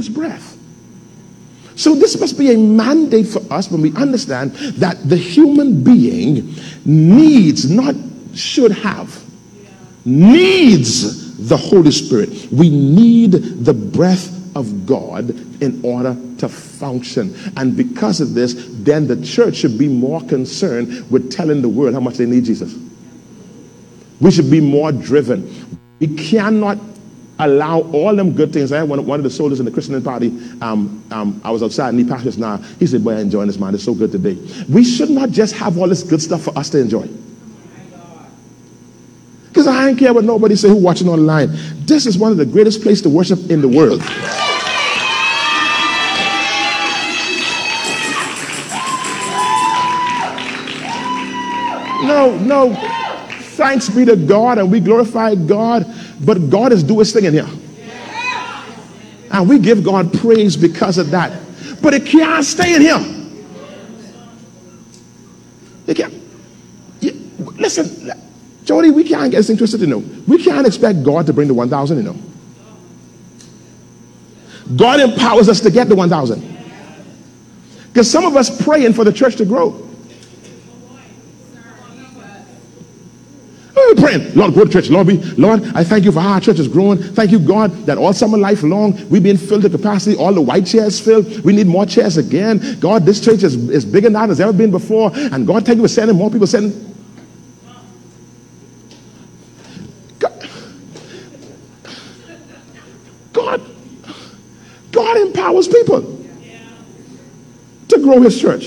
his breath. So this must be a mandate for us when we understand that the human being needs, not should have, needs the Holy Spirit. We need the breath of God in order to function. And because of this, then the church should be more concerned with telling the world how much they need Jesus. We should be more driven. We cannot allow all them good things. I had one of the soldiers in the Christian party. I was outside and he passed us now. He said, boy, I'm enjoying this, man. It's so good today. We should not just have all this good stuff for us to enjoy. Because I don't care what nobody say who watching online. This is one of the greatest places to worship in the world. No. Thanks be to God, and we glorify God. But God is doing his thing in here. And we give God praise because of that. But it can't stay in here. It can't. Listen, Jody, we can't get this thing twisted, We can't expect God to bring the 1,000, God empowers us to get the 1,000. Because some of us praying for the church to grow. We're praying, Lord, go to church. Lord, I thank you for how our church is growing. Thank you, God, that all summer life long, we've been filled to capacity. All the white chairs filled. We need more chairs again. God, this church is bigger now than it's ever been before. And God, thank you for sending more people. God empowers people to grow his church.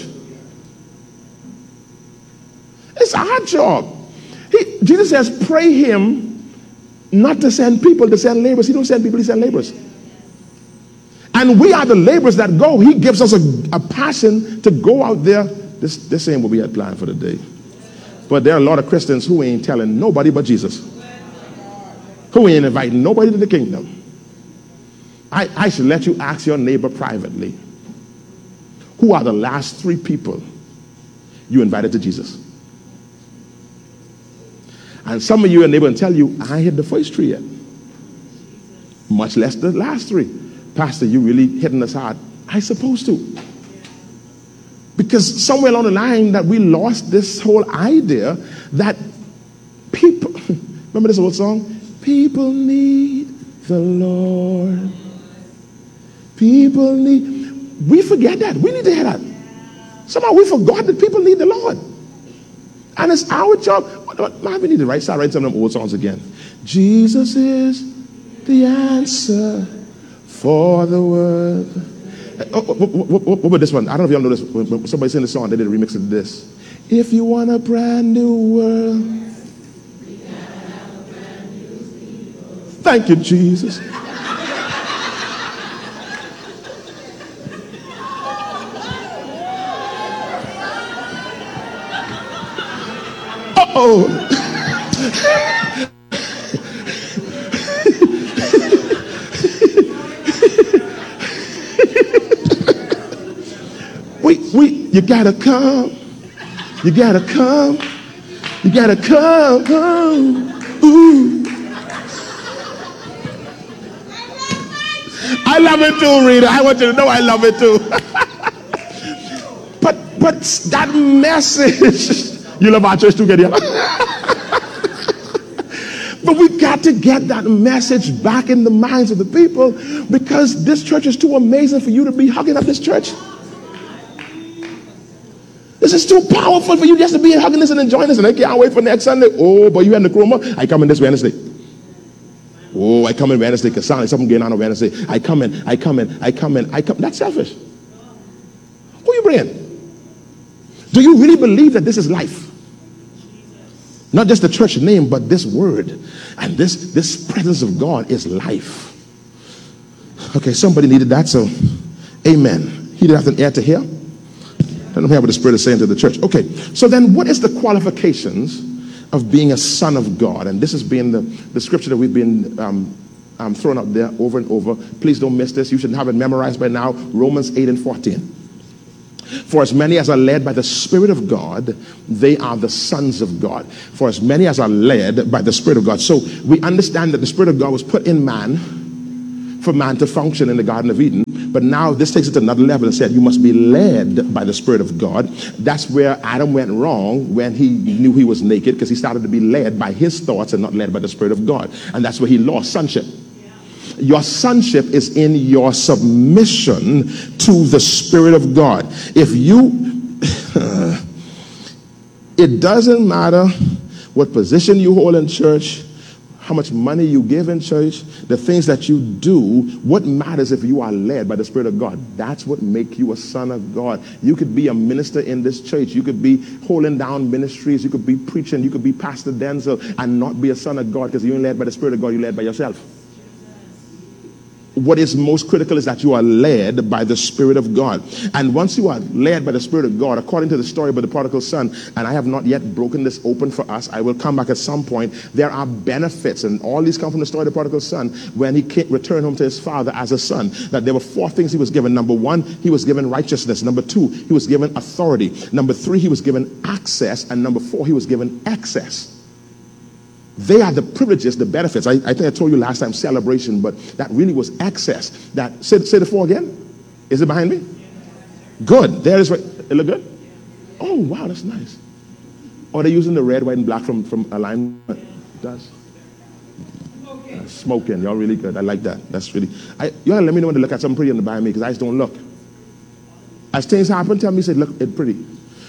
It's our job. Jesus says, pray him not to send people, to send laborers. He don't send people, he sends laborers. And we are the laborers that go. He gives us a passion to go out there. This ain't what we had planned for the day. But there are a lot of Christians who ain't telling nobody but Jesus. Who ain't inviting nobody to the kingdom. I should let you ask your neighbor privately. Who are the last 3 people you invited to Jesus? And some of you and neighbor will tell you, I ain't hit the first 3 yet. Much less the last 3. Pastor, you really hitting us hard. I supposed to. Because somewhere along the line that we lost this whole idea that people, remember this old song? People need the Lord. People need, we forget that. We need to hear that. Somehow we forgot that people need the Lord. And it's our job. Man, we need to start writing some of them old songs again. Jesus is the answer for the world. What about this one? I don't know if y'all know this. When somebody sang the song, they did a remix of this. If you want a brand new world. Thank you, Jesus. Oh. You gotta come. You gotta come. You gotta come. Ooh. I love it too, Rita. I want you to know I love it too. but that message. You love our church too, get here. But we got to get that message back in the minds of the people, because this church is too amazing for you to be hugging up this church. This is too powerful for you just to be hugging this and enjoying this. And I can't wait for next Sunday. Oh, but you had the chroma. I come in this Wednesday. Oh, I come in Wednesday because something going on Wednesday. I come in. That's selfish. Who you bringing? Do you really believe that this is life? Not just the church name, but this word. And this presence of God is life. Okay, somebody needed that, so amen. He didn't have an ear to hear. I don't hear what the Spirit is saying to the church. Okay, so then what is the qualifications of being a son of God? And this has been the scripture that we've been throwing up there over and over. Please don't miss this. You should have it memorized by now. Romans 8:14. For as many as are led by the Spirit of God, they are the sons of God. For as many as are led by the Spirit of God. So we understand that the Spirit of God was put in man for man to function in the Garden of Eden. But now this takes it to another level and said you must be led by the Spirit of God. That's where Adam went wrong when he knew he was naked, because he started to be led by his thoughts and not led by the Spirit of God. And that's where he lost sonship. Your sonship is in your submission to the Spirit of God. If you, it doesn't matter what position you hold in church, how much money you give in church, the things that you do. What matters if you are led by the Spirit of God? That's what makes you a son of God. You could be a minister in this church. You could be holding down ministries. You could be preaching. You could be Pastor Denzel and not be a son of God, because you ain't led by the Spirit of God. You're led by yourself. What is most critical is that you are led by the Spirit of God. And once you are led by the Spirit of God, according to the story about the prodigal son, and I have not yet broken this open for us, I will come back at some point, there are benefits, and all these come from the story of the prodigal son, when he returned home to his father as a son, that there were 4 things he was given. Number 1, he was given righteousness. Number 2, he was given authority. Number 3, he was given access. And number 4, he was given access. They are the privileges, the benefits. I think I told you last time celebration, but that really was access. That say the 4 again. Is it behind me? Good. There is right. It look good? Oh wow, that's nice. Oh, they're using the red, white, and black from alignment. It does. Smoking. Y'all really good. I like that. That's really. Y'all let me know when to look at something pretty in the behind me, because I just don't look. As things happen, tell me, say, look, it's pretty.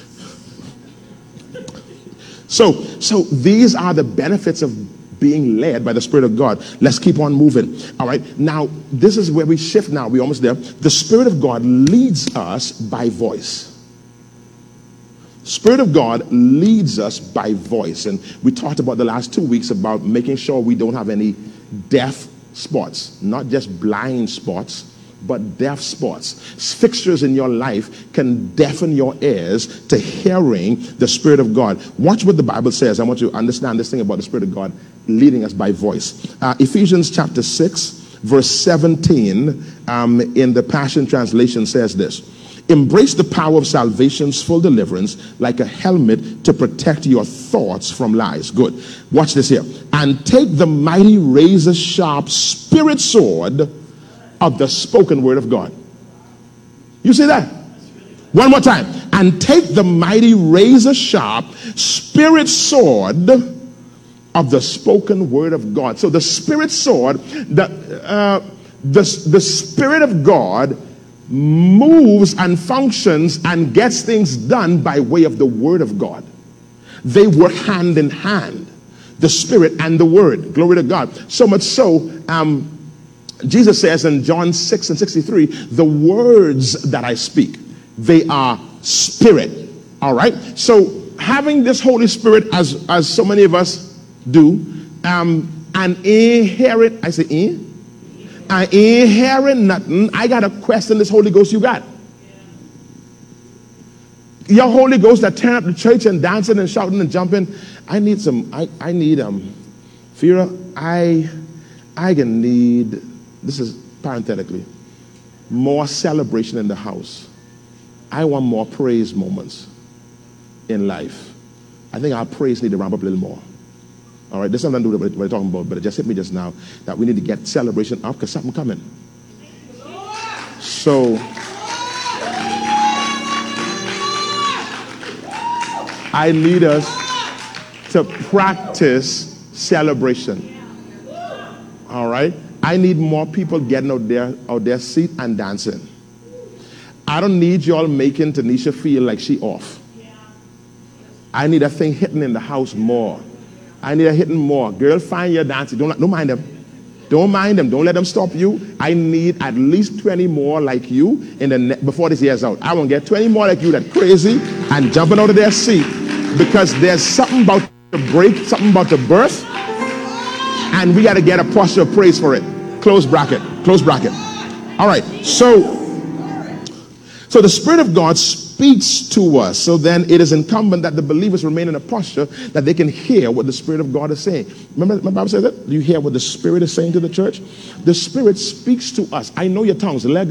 So these are the benefits of being led by the Spirit of God. Let's keep on moving. All right. Now, this is where we shift now. We're almost there. The Spirit of God leads us by voice. Spirit of God leads us by voice. And we talked about the last 2 weeks about making sure we don't have any deaf spots, not just blind spots, but deaf spots. Fixtures in your life can deafen your ears to hearing the Spirit of God. Watch what the Bible says. I want you to understand this thing about the Spirit of God leading us by voice. Ephesians chapter 6, verse 17 in the Passion Translation says this: embrace the power of salvation's full deliverance like a helmet to protect your thoughts from lies. Good. Watch this here. And take the mighty razor-sharp spirit sword of the spoken word of God. You see that? One more time. And take the mighty razor-sharp spirit sword of the spoken word of God. So the spirit sword, the Spirit of God moves and functions and gets things done by way of the word of God. They work hand in hand, the Spirit and the word. Glory to God. So much so, Jesus says in John 6:63, the words that I speak, they are spirit. All right. So having this Holy Spirit, as so many of us do, and inherit, I say I inherit nothing. I got to question this Holy Ghost you got. Your Holy Ghost that turn up the church and dancing and shouting and jumping. I need some, I need, Fira, I can need, this is parenthetically, more celebration in the house. I want more praise moments in life. I think our praise need to ramp up a little more. All right, this is something to do with what we're talking about, but it just hit me just now that we need to get celebration up because something coming. So, I need us to practice celebration. All right? I need more people getting out their seat and dancing. I don't need y'all making Tanisha feel like she off. I need a thing hitting in the house more. I need a hitting more. Girl, find your dancing. Don't mind them. Don't mind them. Don't let them stop you. I need at least 20 more like you before this year's out. I want to get 20 more like you that crazy and jumping out of their seat because there's something about the break, something about the birth, and we got to get a posture of praise for it. Close bracket. Close bracket. All right. So the Spirit of God speaks to us. So then it is incumbent that the believers remain in a posture that they can hear what the Spirit of God is saying. Remember my Bible says that? Do you hear what the Spirit is saying to the church? The Spirit speaks to us. I know your tongues. I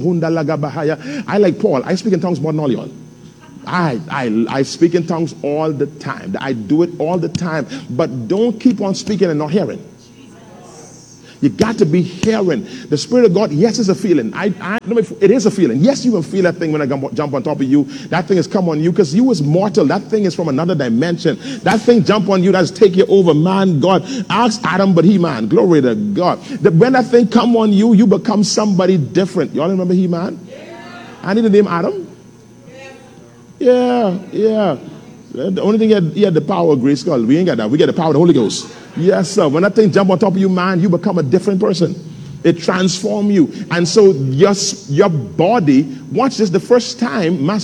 like Paul. I speak in tongues more than all y'all. I speak in tongues all the time. I do it all the time. But don't keep on speaking and not hearing. You got to be hearing. The Spirit of God, yes, it's a feeling. It is a feeling. Yes, you can feel that thing when I jump on top of you. That thing has come on you because you is mortal. That thing is from another dimension. That thing jump on you, that's take you over. Man, God, ask Adam, but He-Man. Glory to God. When that thing come on you, you become somebody different. Y'all remember He-Man? I need to name Adam. Yeah. The only thing he had the power of Grace Skull. We ain't got that. We get the power of the Holy Ghost. Yes, sir. When that thing jump on top of you, man, you become a different person. It transforms you. And so your body, watch this, the first time, the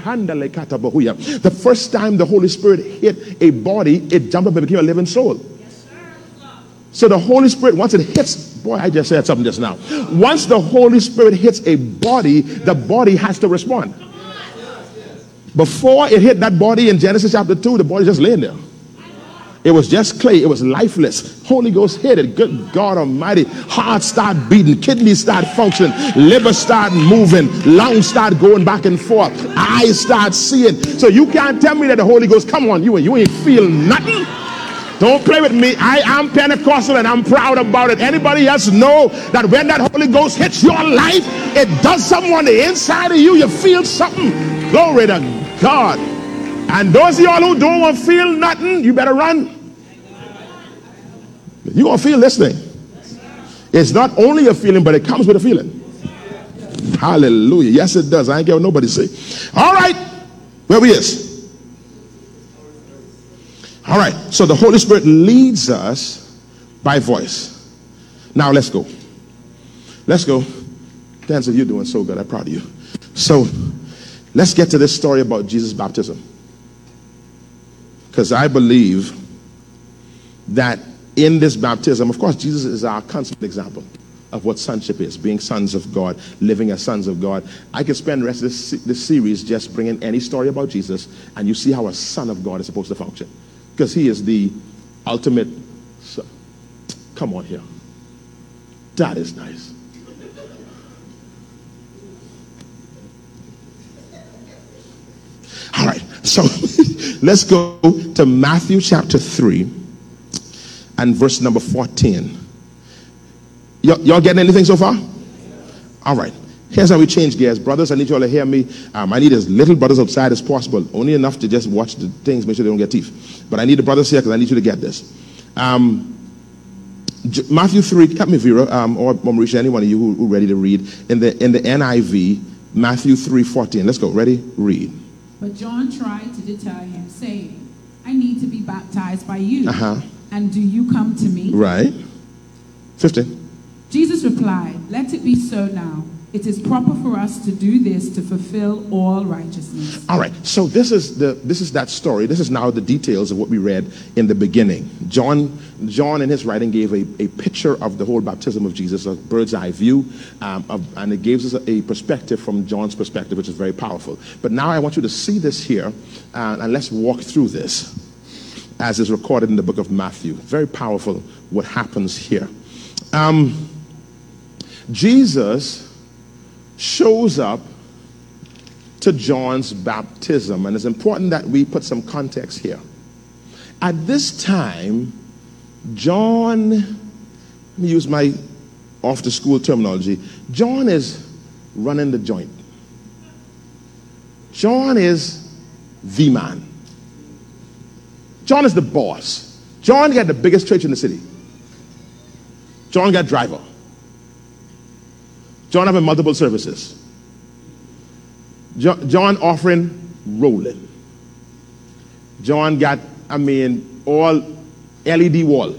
first time the Holy Spirit hit a body, it jumped up and became a living soul. So the Holy Spirit, once it hits, boy, I just said something just now. Once the Holy Spirit hits a body, the body has to respond. Before it hit that body in Genesis chapter 2, the body just laying there. It was just clay. It was lifeless. Holy Ghost hit it. Good God Almighty. Heart start beating. Kidneys start functioning. Liver start moving. Lungs start going back and forth. Eyes start seeing. So you can't tell me that the Holy Ghost, come on, you ain't feel nothing. Don't play with me. I am Pentecostal and I'm proud about it. Anybody else know that when that Holy Ghost hits your life, it does something on the inside of you? You feel something. Glory to God. And those of y'all who don't want to feel nothing, you better run. You're going to feel this thing. It's not only a feeling, but it comes with a feeling. Hallelujah. Yes, it does. I ain't care what nobody say. All right. Where we is? All right, so the Holy Spirit leads us by voice. Now let's go. Let's go. Dancer, you're doing so good. I'm proud of you. So let's get to this story about Jesus' baptism. Because I believe that in this baptism, of course, Jesus is our constant example of what sonship is, being sons of God, living as sons of God. I could spend the rest of this series just bringing any story about Jesus, and you see how a son of God is supposed to function. Because he is the ultimate son. Come on here. That is nice. All right, so let's go to Matthew chapter 3 and verse number 14. Y'all getting anything so far? All right. Here's how we change gears. Brothers, I need you all to hear me. I need as little brothers outside as possible. Only enough to just watch the things, make sure they don't get teeth. But I need the brothers here because I need you to get this. Matthew 3, help me, Vera, or Mauricia, any one of you who ready to read. In the NIV, Matthew 3:14. Let's go. Ready? Read. But John tried to deter him, saying, I need to be baptized by you. And do you come to me? Right. 15. Jesus replied, let it be so now. It is proper for us to do this to fulfill all righteousness. All right. So this is that story. This is now the details of what we read in the beginning. John in his writing gave a picture of the whole baptism of Jesus, a bird's eye view, and it gives us a perspective from John's perspective, which is very powerful. But now I want you to see this here, and let's walk through this as is recorded in the book of Matthew. Very powerful what happens here. Jesus shows up to John's baptism, and it's important that we put some context here. At this time, John, let me use my off-the-school terminology, John is running the joint. John is the man. John is the boss. John got the biggest church in the city. John got driver. John having multiple services. John offering rolling. John got, all LED wall.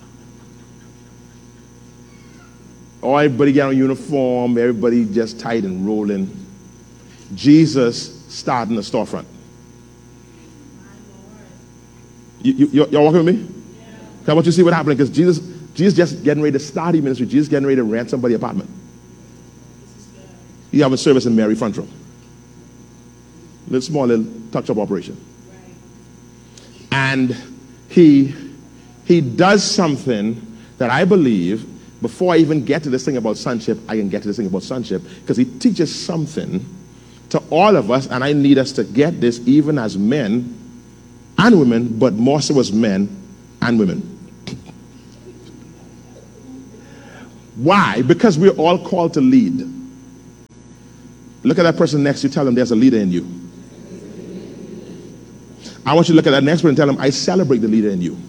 Everybody got on uniform. Everybody just tight and rolling. Jesus starting the storefront. Y'all walking with me? I want you to see what happened, because Jesus just getting ready to start his ministry. Jesus getting ready to rent somebody an apartment. You have a service in Mary front room. Little touch-up operation. And he does something that I believe, before I even get to this thing about sonship, I can get to this thing about sonship, because he teaches something to all of us, and I need us to get this even as men and women, but more so as men and women. Why? Because we're all called to lead. Look at that person next to you, tell them there's a leader in you. I want you to look at that next person and tell them, I celebrate the leader in you.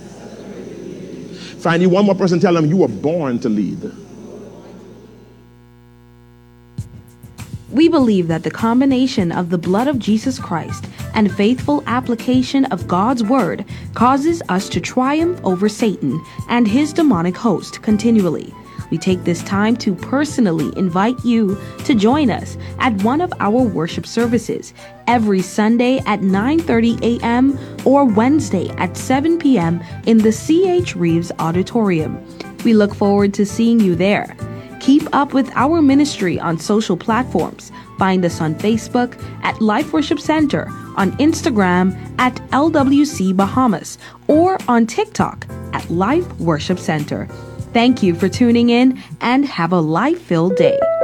Find you one more person, tell them you were born to lead. We believe that the combination of the blood of Jesus Christ and faithful application of God's word causes us to triumph over Satan and his demonic host continually. We take this time to personally invite you to join us at one of our worship services every Sunday at 9:30 a.m. or Wednesday at 7 p.m. in the C.H. Reeves Auditorium. We look forward to seeing you there. Keep up with our ministry on social platforms. Find us on Facebook at Life Worship Center, on Instagram at LWC Bahamas, or on TikTok at Life Worship Center. Thank you for tuning in and have a life-filled day.